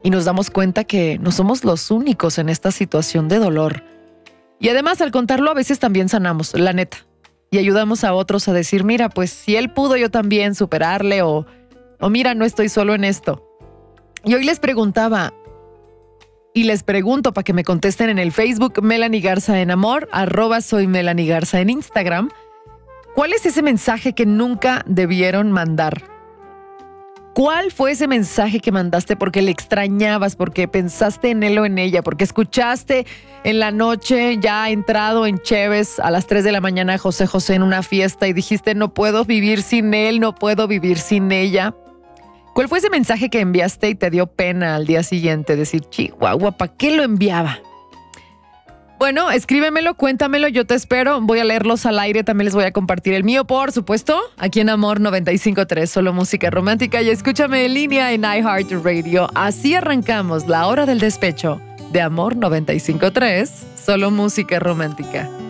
y nos damos cuenta que no somos los únicos en esta situación de dolor. Y además, al contarlo, a veces también sanamos, la neta, y ayudamos a otros a decir, mira, pues si él pudo, yo también superarle, o mira, no estoy solo en esto. Y hoy les preguntaba, y les pregunto para que me contesten en el Facebook, Melanie Garza en Amor, @soy Melanie Garza en Instagram, ¿cuál es ese mensaje que nunca debieron mandar? ¿Cuál fue ese mensaje que mandaste porque le extrañabas, porque pensaste en él o en ella, porque escuchaste en la noche ya entrado en Cheves a las 3 de la mañana a José José en una fiesta y dijiste no puedo vivir sin él, no puedo vivir sin ella? ¿Cuál fue ese mensaje que enviaste y te dio pena al día siguiente decir, chihuahua, ¿para qué lo enviaba? Bueno, escríbemelo, cuéntamelo, yo te espero. Voy a leerlos al aire, también les voy a compartir el mío, por supuesto, aquí en Amor 95.3, solo música romántica. Y escúchame en línea en iHeartRadio. Así arrancamos la hora del despecho de Amor 95.3, solo música romántica.